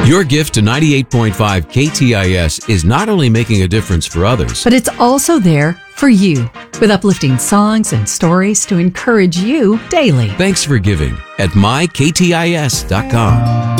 Your gift to 98.5 KTIS is not only making a difference for others, but it's also there for you, with uplifting songs and stories to encourage you daily. Thanks for giving at myktis.com.